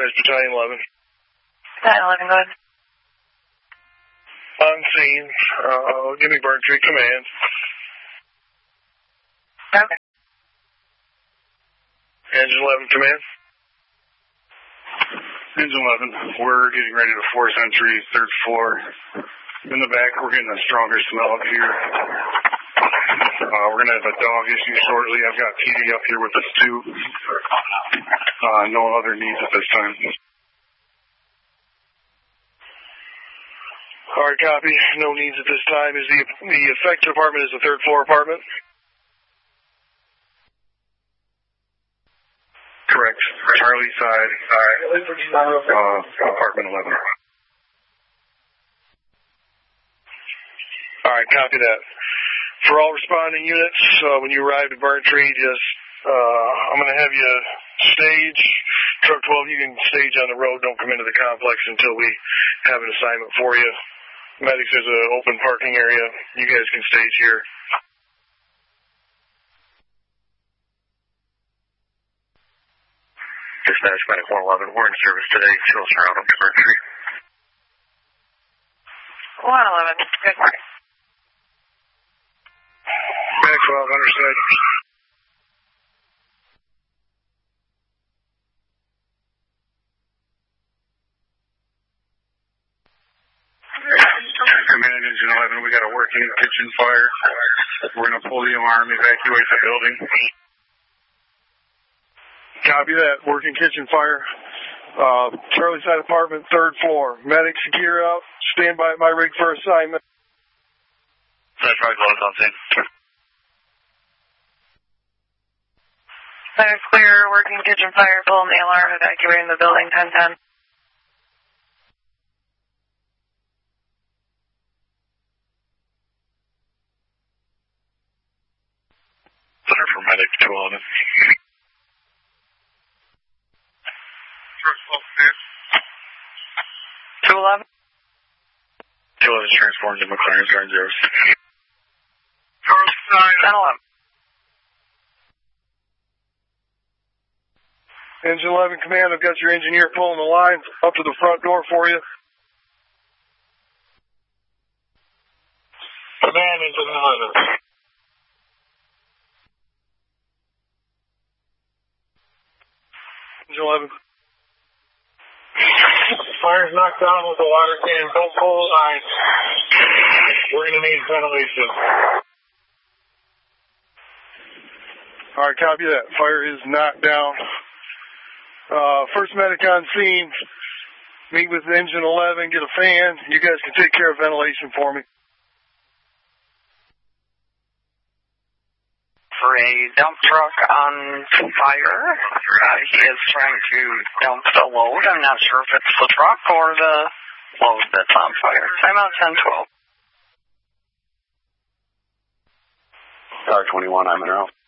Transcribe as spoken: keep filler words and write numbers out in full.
Dispatch Battalion eleven. Battalion eleven, go ahead. On scene. Uh, give me Burn Tree command. Okay. Engine eleven command. Engine eleven, we're getting ready to force entry, third floor. In the back, we're getting a stronger smell up here. Uh, we're going to have a dog issue shortly. I've got P D up here with us too. Uh, no other needs at this time. All right, copy. No needs at this time. Is the the affected apartment is the third floor apartment? Correct. Charlie side, uh, apartment eleven. All right, copy that. For all responding units, uh, when you arrive at Burn Tree, just uh, I'm going to have you stage. Truck twelve, you can stage on the road. Don't come into the complex until we have an assignment for you. Medics, there's an open parking area. You guys can stage here. Dispatch Medic one eleven, we're in service today. Show us around up to Burn Tree. one eleven, good morning. Medic twelve, understood. Command Engine eleven, we got a working kitchen fire. We're going to pull the alarm, evacuate the building. Copy that. Working kitchen fire. Uh, Charlie side apartment, third floor. Medic, secure out. Stand by at my rig for assignment. That's right, close on scene. Clear, clear, working kitchen fire, pulling the alarm, evacuating the building, ten ten. Center for Medic two eleven. two eleven? two eleven is transformed to McLaren Zero Zero. ten eleven. Engine eleven command, I've got your engineer pulling the line up to the front door for you. Command Engine eleven. Engine eleven. Fire's knocked down with the water can. Don't pull the line. We're going to need ventilation. All right, copy that. Fire is knocked down. Uh, first medic on scene. Meet with engine eleven, get a fan. You guys can take care of ventilation for me. For a dump truck on fire, uh, he is trying to dump the load. I'm not sure if it's the truck or the load that's on fire. Timeout ten twelve. R twenty-one, I'm in route.